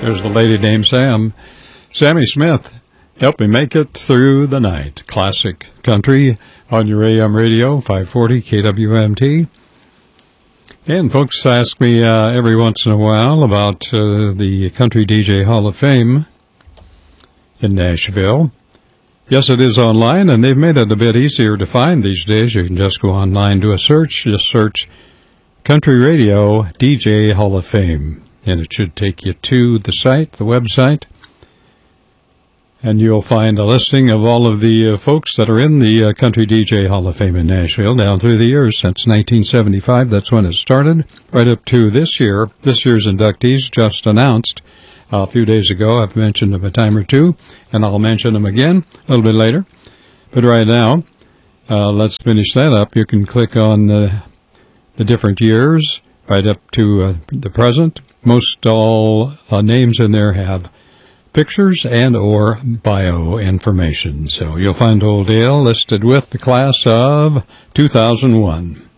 There's the lady named Sam. Sammy Smith, Help Me Make It Through the Night. Classic country on your AM radio, 540 KWMT. And folks ask me every once in a while about the Country DJ Hall of Fame in Nashville. Yes, it is online, and they've made it a bit easier to find these days. You can just go online, do a search, just search Country Radio DJ Hall of Fame, and it should take you to the site, the website, and you'll find a listing of all of the folks that are in the Country DJ Hall of Fame in Nashville down through the years since 1975. That's when it started, right up to this year. This year's inductees just announced a few days ago. I've mentioned them a time or two, and I'll mention them again a little bit later. But right now, let's finish that up. You can click on the different years right up to the present. Most all names in there have pictures and or bio information. So you'll find Old Dale listed with the class of 2001.